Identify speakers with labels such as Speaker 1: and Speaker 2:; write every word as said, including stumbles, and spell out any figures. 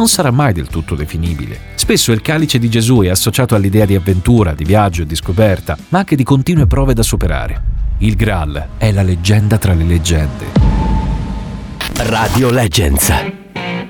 Speaker 1: non sarà mai del tutto definibile. Spesso il calice di Gesù è associato all'idea di avventura, di viaggio e di scoperta, ma anche di continue prove da superare. Il Graal è la leggenda tra le leggende.
Speaker 2: Radio Legends.